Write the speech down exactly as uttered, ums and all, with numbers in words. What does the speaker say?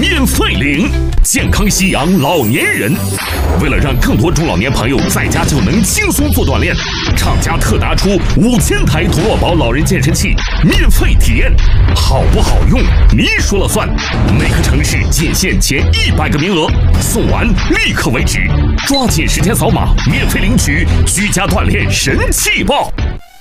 免费领，健康夕阳老年人。为了让更多中老年朋友在家就能轻松做锻炼，厂家特拿出五千台陀螺宝老人健身器免费体验，好不好用你说了算。每个城市仅限前一百个名额，送完立刻为止，抓紧时间扫码免费领取居家锻炼神器报。